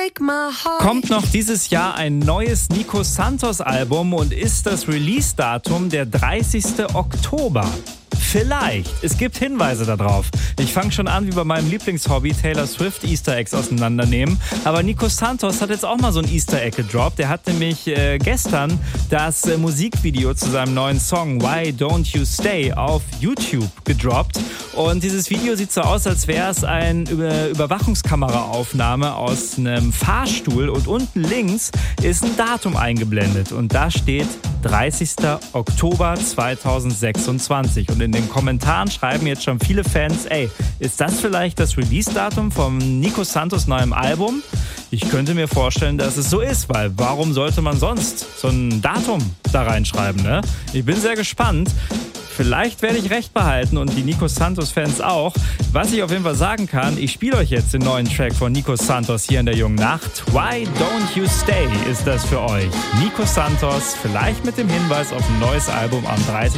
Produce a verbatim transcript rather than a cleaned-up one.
break my heart. Kommt noch dieses Jahr ein neues Nico Santos Album und ist das Release-Datum der dreißigsten Oktober. Vielleicht. Es gibt Hinweise darauf. Ich fange schon an wie bei meinem Lieblingshobby, Taylor Swift Easter Eggs auseinandernehmen. Aber Nico Santos hat jetzt auch mal so ein Easter Egg gedroppt. Der hat nämlich äh, gestern das äh, Musikvideo zu seinem neuen Song Why Don't You Stay auf YouTube gedroppt. Und dieses Video sieht so aus, als wäre es eine Über- Überwachungskameraaufnahme aus einem Fahrstuhl. Und unten links ist ein Datum eingeblendet. Und da steht dreißigsten Oktober zweitausendsechsundzwanzig. Und in den Kommentaren schreiben jetzt schon viele Fans, ey, ist das vielleicht das Release-Datum vom Nico Santos neuem Album? Ich könnte mir vorstellen, dass es so ist, weil warum sollte man sonst so ein Datum da reinschreiben, ne? Ich bin sehr gespannt. Vielleicht werde ich recht behalten und die Nico Santos-Fans auch. Was ich auf jeden Fall sagen kann, ich spiele euch jetzt den neuen Track von Nico Santos hier in der jungen Nacht. Why Don't You Stay ist das für euch. Nico Santos, vielleicht mit dem Hinweis auf ein neues Album am dreißigsten